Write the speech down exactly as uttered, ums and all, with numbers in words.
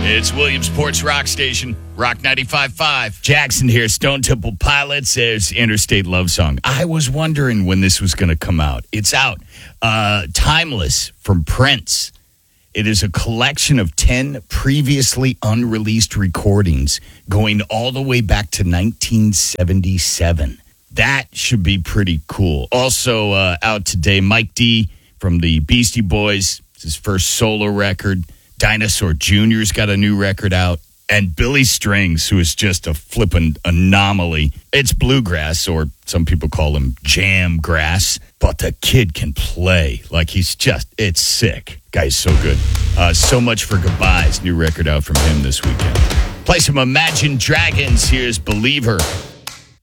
It's Williamsport's Rock Station, Rock ninety-five point five. Jackson here, Stone Temple Pilots. There's Interstate Love Song. I was wondering when this was going to come out. It's out. Uh, Timeless from Prince. It is a collection of ten previously unreleased recordings going all the way back to nineteen seventy-seven. That should be pretty cool. Also uh, out today, Mike D from the Beastie Boys. It's his first solo record. Dinosaur Junior's got a new record out. And Billy Strings, who is just a flippin' anomaly. It's bluegrass, or some people call him jam grass. But the kid can play. Like, he's just, it's sick. Guy's so good. Uh, So Much for Goodbyes. New record out from him this weekend. Play some Imagine Dragons. Here's Believer.